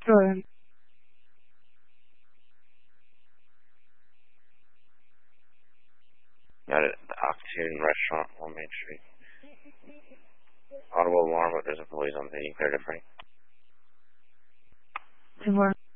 Rowan. Got it. The Octune Restaurant on Main Street. Audible alarm, but there's a police on the clear to free. 2-4.